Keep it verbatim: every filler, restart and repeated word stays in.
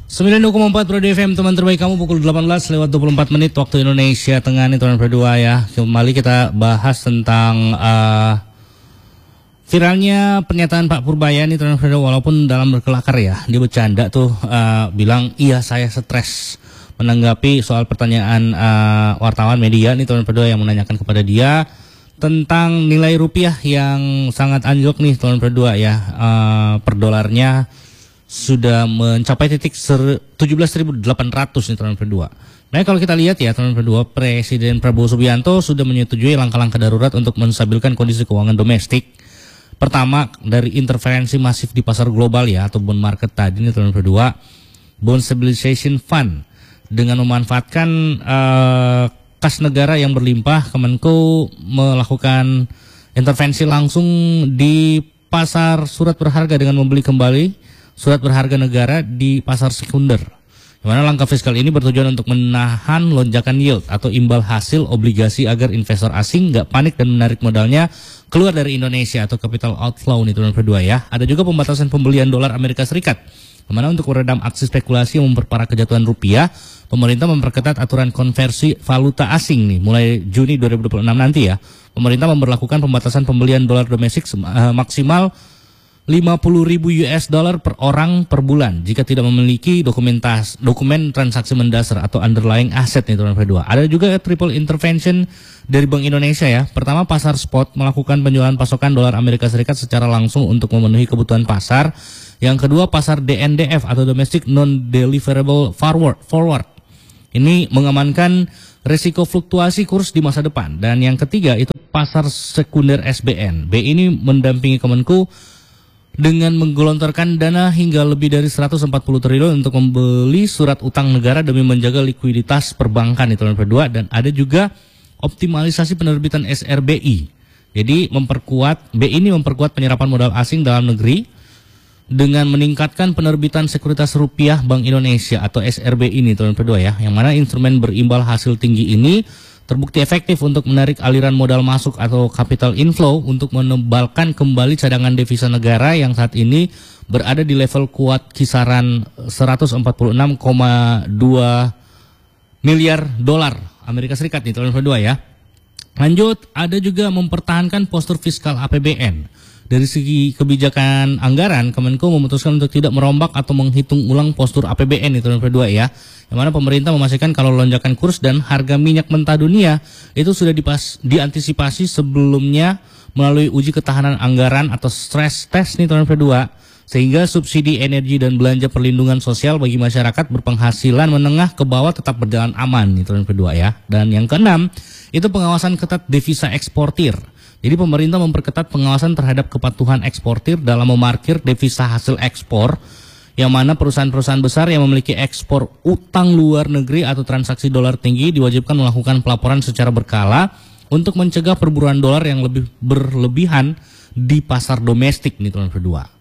sembilan puluh dua koma empat Radio F M, teman terbaik kamu, pukul delapan belas lewat dua puluh empat menit waktu Indonesia Tengah nih teman berdua ya. Kembali kita bahas tentang uh, viralnya pernyataan Pak Purbaya nih teman berdua, walaupun dalam berkelakar ya. Dia bercanda tuh uh, bilang iya saya stres menanggapi soal pertanyaan uh, wartawan media nih teman berdua yang menanyakan kepada dia tentang nilai rupiah yang sangat anjlok nih teman berdua ya. Uh, per dolarnya sudah mencapai titik tujuh belas ribu delapan ratus nih teman berdua. Nah kalau kita lihat ya teman berdua, Presiden Prabowo Subianto sudah menyetujui langkah-langkah darurat untuk menstabilkan kondisi keuangan domestik. Pertama dari intervensi masif di pasar global ya, atau bond market tadi nih teman berdua, Bond Stabilization Fund, dengan memanfaatkan uh, kas negara yang berlimpah, Kemenko melakukan intervensi langsung di pasar surat berharga dengan membeli kembali surat berharga negara di pasar sekunder. Di mana langkah fiskal ini bertujuan untuk menahan lonjakan yield atau imbal hasil obligasi agar investor asing nggak panik dan menarik modalnya keluar dari Indonesia atau capital outflow nih teman berdua ya. Ada juga pembatasan pembelian dolar Amerika Serikat. Kemana untuk meredam aksi spekulasi yang memperparah kejatuhan rupiah, pemerintah memperketat aturan konversi valuta asing nih mulai Juni dua ribu dua puluh enam nanti ya. Pemerintah memberlakukan pembatasan pembelian dolar domestik uh, maksimal lima puluh ribu U S dollar per orang per bulan jika tidak memiliki dokumentas dokumen transaksi mendasar atau underlying asset nih teman berdua. Ada juga triple intervention dari Bank Indonesia ya. Pertama, pasar spot melakukan penjualan pasokan dolar Amerika Serikat secara langsung untuk memenuhi kebutuhan pasar. Yang kedua, pasar D N D F atau domestic non deliverable forward forward. Ini mengamankan risiko fluktuasi kurs di masa depan. Dan yang ketiga itu pasar sekunder S B N. B ini mendampingi Kemenko dengan menggelontorkan dana hingga lebih dari seratus empat puluh triliun untuk membeli surat utang negara demi menjaga likuiditas perbankan itu teman berdua. Dan ada juga optimalisasi penerbitan S R B I. Jadi memperkuat B ini memperkuat penyerapan modal asing dalam negeri dengan meningkatkan penerbitan sekuritas rupiah Bank Indonesia atau S R B I ini teman berdua ya. Yang mana instrumen berimbal hasil tinggi ini terbukti efektif untuk menarik aliran modal masuk atau capital inflow untuk menebalkan kembali cadangan devisa negara yang saat ini berada di level kuat kisaran seratus empat puluh enam koma dua miliar dolar Amerika Serikat nih teman berdua ya. Lanjut, ada juga mempertahankan postur fiskal A P B N. Dari segi kebijakan anggaran, Kemenko memutuskan untuk tidak merombak atau menghitung ulang postur A P B N itu teman berdua ya. Yang mana pemerintah memastikan kalau lonjakan kurs dan harga minyak mentah dunia itu sudah dipas, diantisipasi sebelumnya melalui uji ketahanan anggaran atau stress test nih teman berdua, sehingga subsidi energi dan belanja perlindungan sosial bagi masyarakat berpenghasilan menengah ke bawah tetap berjalan aman nih teman berdua ya. Dan yang keenam itu pengawasan ketat devisa eksportir. Jadi pemerintah memperketat pengawasan terhadap kepatuhan eksportir dalam memarkir devisa hasil ekspor, yang mana perusahaan-perusahaan besar yang memiliki ekspor utang luar negeri atau transaksi dolar tinggi diwajibkan melakukan pelaporan secara berkala untuk mencegah perburuan dolar yang lebih berlebihan di pasar domestik nih teman berdua.